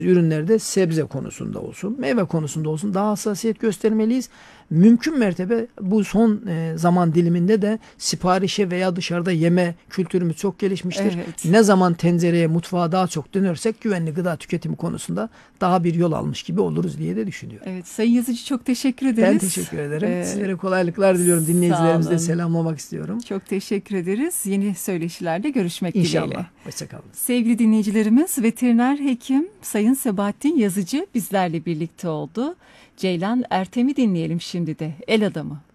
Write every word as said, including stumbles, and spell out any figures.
ürünlerde sebze konusunda olsun, meyve konusunda olsun daha hassasiyet göstermeliyiz. Mümkün mertebe bu son e, zaman diliminde de siparişe veya dışarıda yeme kültürümüz çok gelişmiştir. Evet. Ne zaman tencereye, mutfağa daha çok dönersek güvenli gıda tüketimi konusunda daha bir yol almış gibi oluruz diye de düşünüyorum. Evet, Sayın Yazıcı çok teşekkür ederiz. Ben teşekkür ederim. Ee, Sizlere kolaylıklar diliyorum. Dinleyicilerimizi de selamlamak istiyorum. Çok teşekkür ederiz. Yeni söyleşilerde görüşmek İnşallah. dileğiyle. Hoşçakalın. Sevgili dinleyicilerimiz, veteriner hekim Sayın Sebahattin Yazıcı bizlerle birlikte oldu. Ceylan Ertem'i dinleyelim şimdi de. El Adamı.